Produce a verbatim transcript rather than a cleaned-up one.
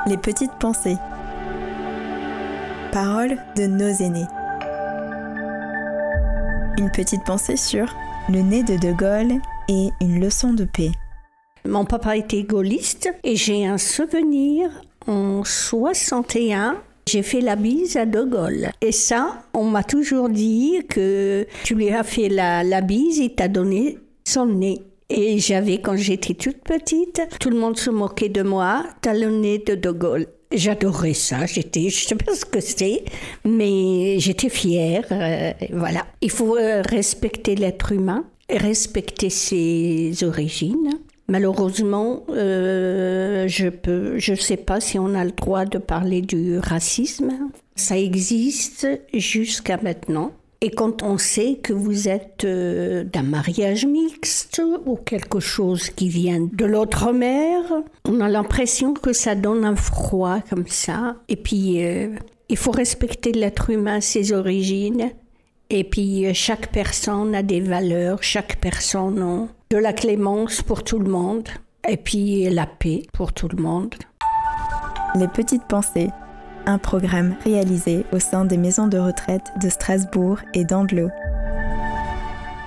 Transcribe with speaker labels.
Speaker 1: Les petites pensées. Paroles de nos aînés. Une petite pensée sur le nez de De Gaulle et une leçon de paix.
Speaker 2: Mon papa était gaulliste et j'ai un souvenir en soixante et un. J'ai fait la bise à De Gaulle. Et ça, on m'a toujours dit que tu lui as fait la, la bise, il t'a donné son nez. Et j'avais, quand j'étais toute petite, tout le monde se moquait de moi, t'as le nez de De Gaulle. J'adorais ça, j'étais, je sais pas ce que c'est, mais j'étais fière, euh, voilà. Il faut euh, respecter l'être humain, respecter ses origines. Malheureusement, euh, je peux, je sais pas si on a le droit de parler du racisme. Ça existe jusqu'à maintenant. Et quand on sait que vous êtes euh, d'un mariage mixte ou quelque chose qui vient de l'autre mère, on a l'impression que ça donne un froid comme ça. Et puis, euh, il faut respecter l'être humain, ses origines. Et puis, euh, chaque personne a des valeurs, chaque personne a de la clémence pour tout le monde. Et puis, la paix pour tout le monde.
Speaker 1: Les petites pensées. Un programme réalisé au sein des maisons de retraite de Strasbourg et d'Andelot.